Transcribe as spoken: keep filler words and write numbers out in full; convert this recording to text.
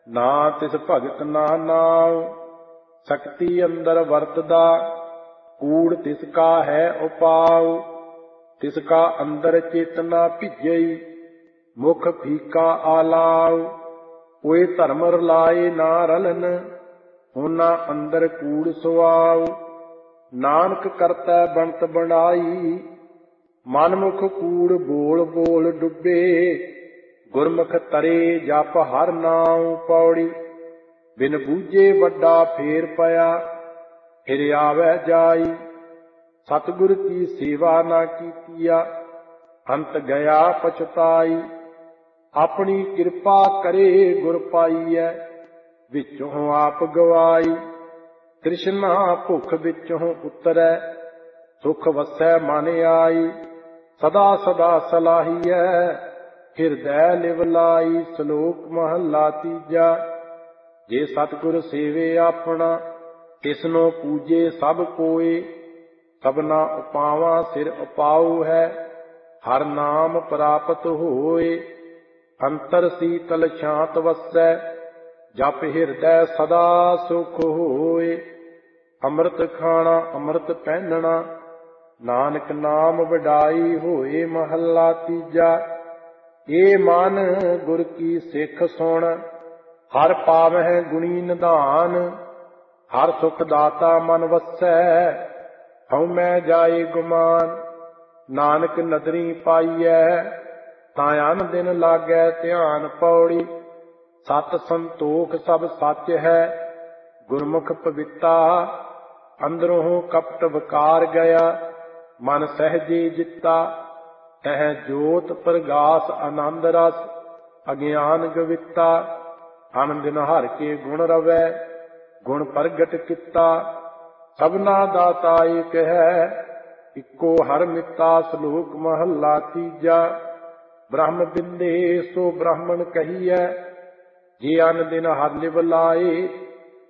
ਨਾ ਤਿਸ ਭਗਤ ਨਾ ਨਾਮ। ਸਕਤੀ ਅੰਦਰ ਵਰਤਦਾ, ਕੂੜ ਤਿਸ ਕਾ ਹੈ ਉਪਾਉ। ਤਿਸ ਕਾ ਅੰਦਰ ਚੇਤਨਾ ਭਿਜਈ, ਮੁਖ ਫੀਕਾ ਆਲਾਉ। ਕੋਇ ਧਰਮ ਰਲਾਏ ਨਾ ਰਲਨ, ਹੋਨਾ ਅੰਦਰ ਕੂੜ ਸੁਆਉ। ਨਾਨਕ ਕਰਤਾ ਬਣਤ ਬਣਾਈ, ਮਨਮੁਖ ਕੂੜ ਬੋਲ ਬੋਲ ਡੁੱਬੇ। ਗੁਰਮੁਖ ਤਰੇ ਜਪ ਹਰ ਨਾਉ ਪੌੜੀ, ਬਿਨ ਬੂਝੇ ਵੱਡਾ ਫੇਰ ਪਿਆ, ਫਿਰ ਆਵੈ ਜਾਈ। ਸਤਿਗੁਰ ਕੀ ਸੇਵਾ ਨਾ ਕੀਤੀਆ, ਅੰਤ ਗਿਆ ਪਛਤਾਈ। ਆਪਣੀ ਕਿਰਪਾ ਕਰੇ ਗੁਰ ਪਾਈਐ, ਵਿੱਚੋਂ ਆਪ ਗਵਾਈ। ਤ੍ਰਿਸ਼ਨਾ ਭੁੱਖ ਵਿੱਚੋਂ ਉਤਰੈ, ਸੁਖ ਵਸੈ ਮਨ ਆਈ। ਸਦਾ ਸਦਾ ਸਲਾਹੀਐ, ਹਿਰਦੈ ਲਿਵ ਲਾਈ। ਸ਼ਲੋਕ ਮਹੱਲਾ ਤੀਜਾ। ਜੇ ਸਤਿਗੁਰ ਸੇਵੇ ਆਪਣਾ, ਤਿਸਨੋ ਪੂਜੇ ਸਭ ਕੋਏ। ਸਭਨਾ ਉਪਾਵਾਂ ਸਿਰ ਉਪਾਉ ਹੈ, ਹਰ ਨਾਮ ਪ੍ਰਾਪਤ ਹੋਏ। ਅੰਤਰ ਸੀਤਲ ਸ਼ਾਂਤ ਵਸੈ, ਜਪ ਹਿਰਦੈ ਸਦਾ ਸੁਖ ਹੋਏ। ਅੰਮ੍ਰਿਤ ਖਾਣਾ ਅੰਮ੍ਰਿਤ ਪਹਿਨਣਾ, ਨਾਨਕ ਨਾਮ ਵਡਾਈ ਹੋਏ। ਮਹੱਲਾ ਤੀਜਾ। ਏ ਮਨ ਗੁਰ ਕੀ ਸਿੱਖ ਸੁਣ, ਹਰ ਪਾਵਹਿ ਗੁਣੀ ਨਿਧਾਨ। ਹਰ ਸੁਖ ਦਾਤਾ ਮਨ ਵਸੈ, ਹਉਮੈ ਜਾਏ ਗੁਮਾਨ। ਨਾਨਕ ਨਦਰੀ ਪਾਈਐ, ਤਾਂ ਅਨ ਦਿਨ ਲਾਗੈ ਧਿਆਨ ਪੌੜੀ। ਸਤ ਸੰਤੋਖ ਸਭ ਸੱਚ ਹੈ, ਗੁਰਮੁਖ ਪਵਿੱਤਾ। ਅੰਦਰੋਂ ਕਪਟ ਵਿਕਾਰ ਗਿਆ, ਮਨ ਸਹਿਜੇ ਜਿੱਤਾ। ਤਹ ਜੋਤ ਪ੍ਰਗਾਸ ਆਨੰਦ ਰਸ, ਅਗਿਆਨ ਗਵਿੱਤਾ। ਅਨ ਦਿਨ ਹਰਿ ਕੇ ਗੁਣ ਰਵੈ, ਗੁਣ ਪ੍ਰਗਟ ਕੀਤਾ। ਸਭਨਾ ਦਾਤਾ ਏਕ ਹੈ, ਇੱਕੋ ਹਰਿ ਮਿੱਤਾ। ਸ਼ਲੋਕ ਮਹੱਲਾ ਤੀਜਾ। ਬ੍ਰਹਮ ਬਿੰਦੇ ਸੋ ਬ੍ਰਾਹਮਣ ਕਹੀਐ, ਜੇ ਅਨ ਦਿਨ ਹਰਿ ਲਿਵ ਲਾਏ।